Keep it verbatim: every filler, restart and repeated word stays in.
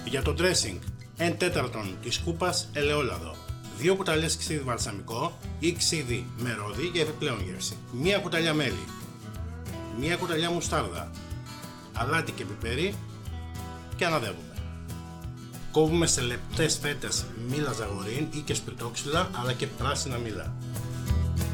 Για το dressing, ένα τέταρτον της σκούπας ελαιόλαδο, δύο κουταλιές ξύδι βαλσαμικό ή ξύδι με ρόδι για επιπλέον γεύση, μία κουταλιά μέλι, μία κουταλιά μουστάρδα, αλάτι και πιπέρι και αναδεύουμε. Κόβουμε σε λεπτές φέτες μήλα ζαγορίν ή και σπιτόξυλα αλλά και πράσινα μήλα.